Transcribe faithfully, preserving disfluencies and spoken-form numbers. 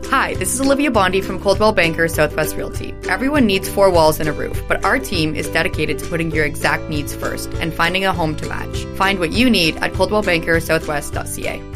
Hi, this is Olivia Bondi from Coldwell Banker Southwest Realty. Everyone needs four walls and a roof, but our team is dedicated to putting your exact needs first and finding a home to match. Find what you need at coldwell banker southwest dot c a.